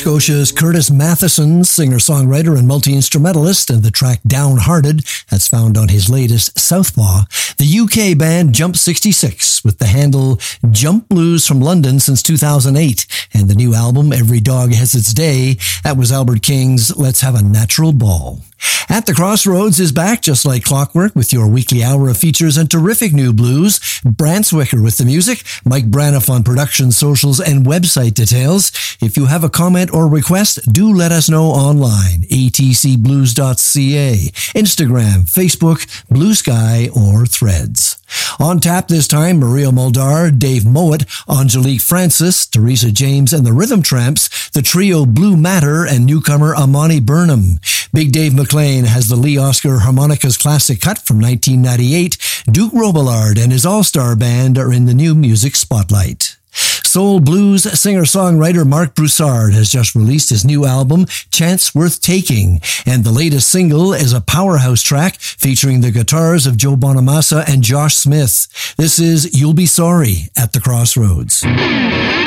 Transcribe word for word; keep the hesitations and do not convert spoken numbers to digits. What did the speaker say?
Scotia's Curtis Matheson, singer-songwriter and multi-instrumentalist, and the track Downhearted, that's found on his latest Southpaw. The U K band Jump sixty-six, with the handle Jump Blues from London since two thousand eight, and the new album Every Dog Has Its Day. That was Albert King's Let's Have a Natural Ball. At the Crossroads is back just like clockwork with your weekly hour of features and terrific new blues. Brant Swicker with the music, Mike Braniff on production, socials, and website details. If you have a comment or request, do let us know online. a t c blues dot c a, Instagram, Facebook, Blue Sky, or Threads. On tap this time, Maria Muldaur, Dave Mowat, Angelique Francis, Teresa James and the Rhythm Tramps, the trio Blue Matter, and newcomer Amani Burnham. Big Dave McLean has the Lee Oscar Harmonicas classic cut from nineteen ninety-eight. Duke Robillard and his all-star band are in the new music spotlight. Soul blues singer-songwriter Marc Broussard has just released his new album, Chance Worth Taking, and the latest single is a powerhouse track featuring the guitars of Joe Bonamassa and Josh Smith. This is You'll Be Sorry at the Crossroads.